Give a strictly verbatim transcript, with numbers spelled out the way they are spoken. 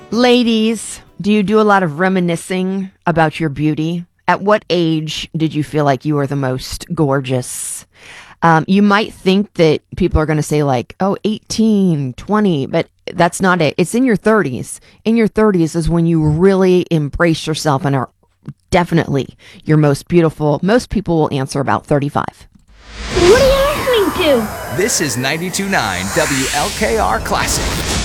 Ladies, do you do a lot of reminiscing about your beauty? At what age did you feel like you were the most gorgeous? Um, you might think that people are going to say like, oh, eighteen, twenty, but that's not it. It's in your thirties. In your thirties is when you really embrace yourself and are definitely your most beautiful. Most people will answer about thirty-five. What are you listening to? This is ninety-two point nine W L K R Classic.